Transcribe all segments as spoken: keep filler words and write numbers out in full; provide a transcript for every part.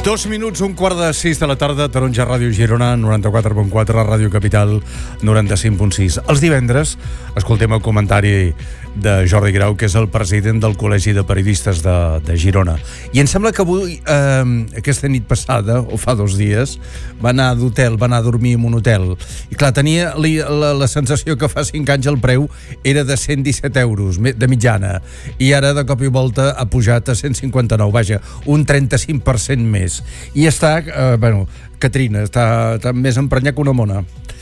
Dos minuts, un quart de sis de la tarda, Taronja Ràdio Girona, noranta-quatre punt quatre, Ràdio Capital, noranta-cinc punt sis. Els divendres escoltem el comentari de Jordi Grau, que és el president del Col·legi de Periodistes de, de Girona. I em sembla que avui, eh, aquesta nit passada, o fa dos dies, va anar d'hotel, va anar a dormir en un hotel. I clar, tenia li, la, la sensació que fa cinc anys el preu era de cent disset euros, de mitjana. I ara, de cop i volta, ha pujat a cent cinquanta-nou. Vaja, un trenta-cinc per cent més. I està, eh, bueno, Caterina, està, està més emprenyat que una mona.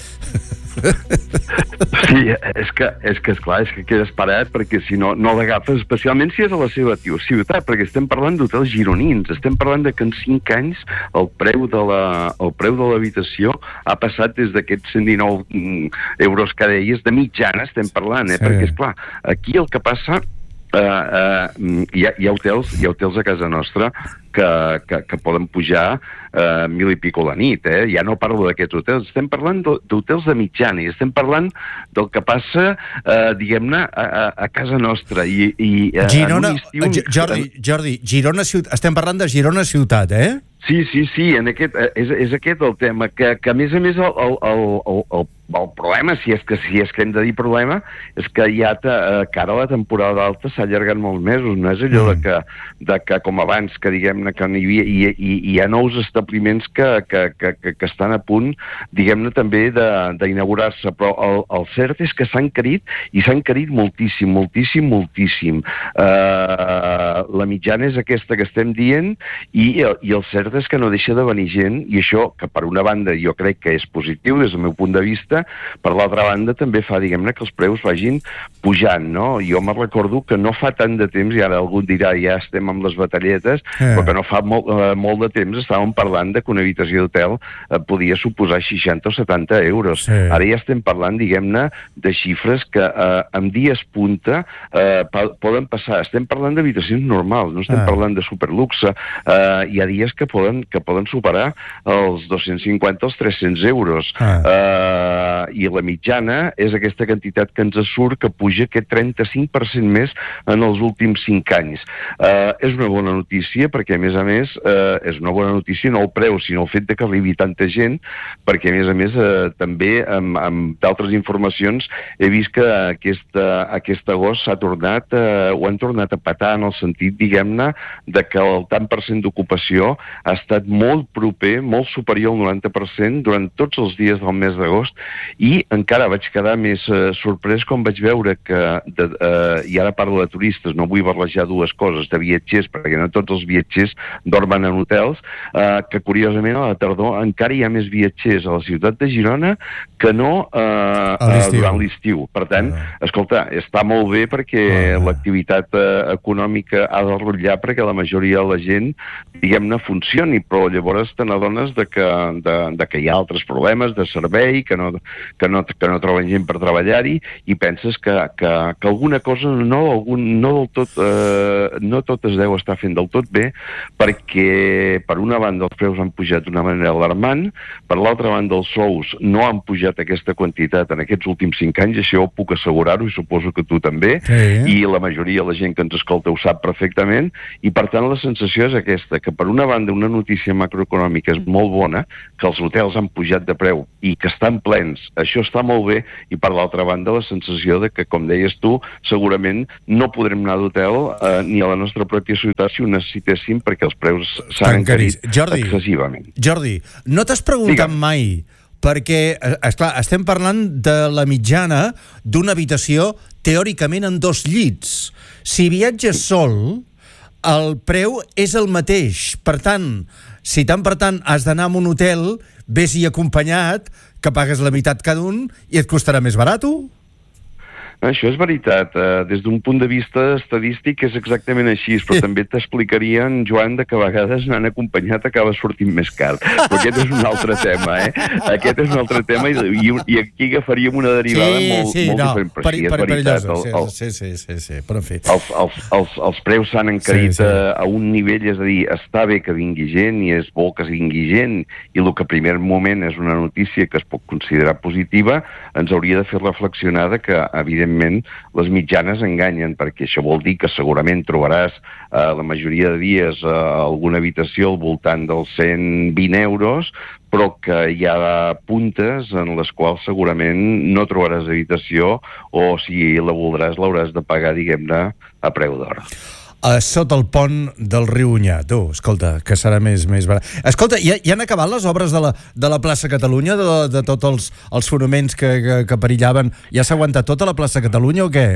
Sí, és que, és que esclar, és que quedes parat, perquè si no, no l'agafes, especialment si és a la seva ciutat, perquè estem parlant d'hotels gironins, estem parlant de que en cinc anys el preu de la, el preu de l'habitació ha passat des d'aquests cent dinou euros que deies, de mitjana estem parlant, eh? Sí. Perquè esclar, aquí el que passa... Uh, uh, hi, ha, hi ha hotels hi ha hotels a casa nostra que, que, que poden pujar uh, mil i pico la nit, eh? Ja no parlo d'aquests hotels, estem parlant d'hotels de mitjana i estem parlant del que passa uh, diguem-ne a, a, a casa nostra i, i uh, Girona, estiu... Jordi, Jordi, Girona ciutat, estem parlant de Girona ciutat, eh? Sí, sí, sí, en aquest, és, és aquest el tema, que, que a més a més el, el, el, el, el, el problema, si és, que, si és que hem de dir problema, és que ja te, que ara la temporada alta s'ha allargat molts mesos, no és allò mm. de, que, de que com abans, que diguem-ne que no hi havia, i, i, i hi ha nous establiments que, que, que, que, que estan a punt, diguem-ne també d'inaugurar-se, però el, el cert és que s'han encarit, i s'han encarit moltíssim, moltíssim, moltíssim. Uh, la mitjana és aquesta que estem dient, i, i el cert és que no deixa de venir gent, i això, que per una banda jo crec que és positiu des del meu punt de vista, per l'altra banda també fa, diguem-ne, que els preus vagin pujant, no? Jo me recordo que no fa tant de temps, i ara algú dirà ja estem amb les batalletes, eh. però que no fa molt, eh, molt de temps estàvem parlant de que una habitació d'hotel eh, podia suposar seixanta o setanta euros. Sí. Ara ja estem parlant, diguem-ne, de xifres que eh, en dies punta eh, poden passar. Estem parlant d'habitacions normals, no estem eh. parlant de superluxe. Eh, hi ha dies que poden, que poden superar els dos-cents cinquanta, els tres-cents euros. Eh. Eh, i la mitjana és aquesta quantitat que ens surt, que puja aquest trenta-cinc per cent més en els últims cinc anys. Uh, és una bona notícia, perquè a més a més uh, és una bona notícia no el preu, sinó el fet de que arribi tanta gent, perquè a més a més uh, també amb, amb d'altres informacions he vist que aquest, uh, aquest agost s'ha tornat, uh, ho han tornat a petar en el sentit, diguem-ne, de que el tant per cent d'ocupació ha estat molt proper, molt superior al noranta per cent durant tots els dies del mes d'agost, i encara vaig quedar més eh, sorprès quan vaig veure que, de, eh, i ara parlo de turistes, no vull barrejar dues coses, de viatgers, perquè no tots els viatgers dormen en hotels, eh, que curiosament a la tardor encara hi ha més viatgers a la ciutat de Girona que no eh, durant l'estiu. Per tant, ah. escolta, està molt bé perquè ah. l'activitat eh, econòmica ha de rotllar perquè la majoria de la gent, diguem-ne, funcioni, però llavors te n'adones de, que, de, de que hi ha altres problemes de servei, que no, que no, que no troben gent per treballar-hi, i penses que, que, que alguna cosa no, algun, no del tot eh, no tot es deu estar fent del tot bé, perquè per una banda els preus han pujat d'una manera alarmant, per l'altra banda els sous no han pujat aquesta quantitat en aquests últims cinc anys, això ho puc assegurar-ho i suposo que tu també, sí. I la majoria de la gent que ens escolta ho sap perfectament, i per tant la sensació és aquesta, que per una banda una notícia macroeconòmica és molt bona, que els hotels han pujat de preu i que estan plens, això està molt bé, i per l'altra banda la sensació de que, com deies tu, segurament no podrem anar d'hotel eh, ni a la nostra pròpia ciutat si ho necessitéssim, perquè els preus s'han encarit excessivament. Jordi, no t'has preguntat Digue'm. mai, perquè, esclar, estem parlant de la mitjana d'una habitació teòricament en dos llits. Si viatges sol, el preu és el mateix. Per tant, si tant per tant has d'anar a un hotel, vés-hi acompanyat, que pagues la meitat cada un i et costarà més barat. Això és veritat. Uh, des d'un punt de vista estadístic és exactament així, però també t'explicarien, Joan, de que a vegades anant acompanyat acaba sortint més car. Però aquest és un altre tema, eh? Aquest és un altre tema i, i, i aquí agafaríem una derivada sí, molt, sí, molt no, diferent. Però sí, és veritat. El, el, sí, sí, sí, sí, però en fi. Els, els, els, els preus s'han encarit sí, sí. A, a un nivell, és a dir, està bé que vingui gent i és bo que vingui gent, i el que a primer moment és una notícia que es pot considerar positiva, ens hauria de fer reflexionar de que, evidentment, evidentment, les mitjanes enganyen, perquè això vol dir que segurament trobaràs eh, la majoria de dies eh, alguna habitació al voltant dels cent vint euros, però que hi ha puntes en les quals segurament no trobaràs habitació, o si la voldràs l'hauràs de pagar, diguem-ne, a preu d'or. Uh, sota el pont del riu Onyar, tu, escolta, que serà més, més barat. Escolta, ja, ja han acabat les obres de la, de la plaça Catalunya, de, de tots els, els fonaments que, que, que perillaven? Ja s'ha aguantat tota la plaça Catalunya o què?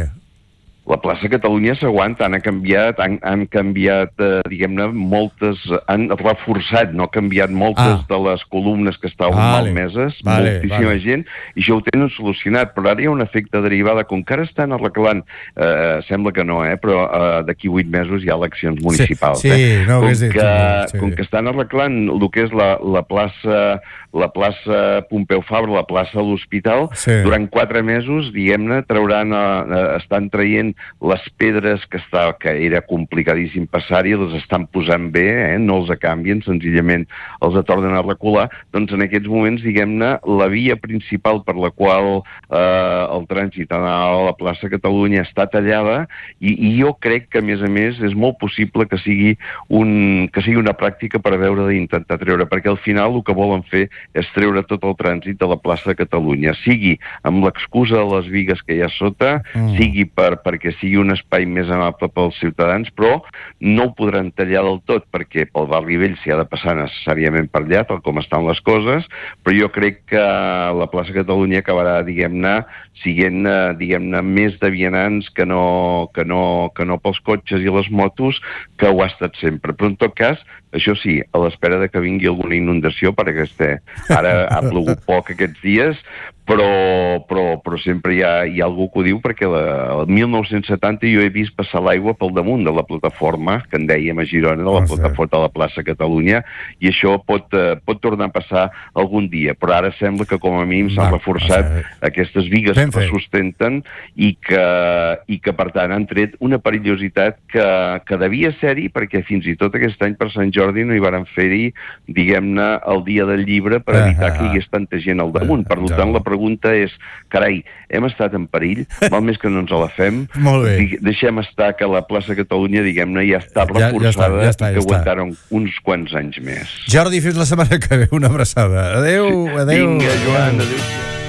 La plaça Catalunya s'aguanta, han canviat, han, han canviat, eh, diguem-ne, moltes, han reforçat, no canviat moltes ah. de les columnes que estaven vale. malmeses, vale, moltíssima vale. gent, i això ho tenen solucionat, però ara hi ha un efecte derivada, com que ara estan arreglant, eh, sembla que no, eh, però eh, d'aquí vuit mesos hi ha eleccions municipals. Sí, sí eh? no, com, que, que, sí. com que estan arreglant el que és la, la plaça la plaça Pompeu Fabra, la plaça de l'Hospital, sí. durant quatre mesos, diguem-ne, trauran, eh, estan traient les pedres que, està, que era complicadíssim passar-hi, les estan posant bé, eh? no els canvien, senzillament els tornen a recular. Doncs en aquests moments, diguem-ne, la via principal per la qual eh, el trànsit a la plaça Catalunya està tallada, i, i jo crec que, a més a més, és molt possible que sigui, un, que sigui una pràctica per veure d'intentar treure, perquè al final el que volen fer és treure tot el trànsit de la plaça de Catalunya, sigui amb l'excusa de les vigues que hi ha sota, mm. sigui per, perquè sigui un espai més amable pels ciutadans, però no ho podran tallar del tot, perquè pel barri vell s'hi ha de passar necessàriament per allà, tal com estan les coses, però jo crec que la plaça Catalunya acabarà, diguem-ne, siguent, diguem-ne, més de vianants que no, que, no, que no pels cotxes i les motos, que ho ha estat sempre. Però en tot cas, això sí, a l'espera de que vingui alguna inundació, perquè este, ara ha plogut poc aquests dies, però, però, però sempre hi ha, hi ha algú que ho diu, perquè la, el mil nou-cents setanta jo he vist passar l'aigua pel damunt de la plataforma, que en dèiem a Girona, de la plataforma de la plaça Catalunya, i això pot, eh, pot tornar a passar algun dia, però ara sembla que com a mínim s'han reforçat o sigui, aquestes vigues ben que sustenten i que, i que per tant han tret una perillositat que, que devia ser-hi, perquè fins i tot aquest any per Sant Jordi no hi varen fer-hi, diguem-ne, el dia del llibre per evitar que hi hagués tanta gent al damunt. Per tant, la pregunta és, carai, hem estat en perill, val més que no ens la fem, deixem estar que la plaça Catalunya, diguem-ne, ja està reforçada ja, ja està, ja està, i que ja aguantaran uns quants anys més. Jordi, fins la setmana que ve, una abraçada. Adéu, adéu. Vinga, Joan, adéu.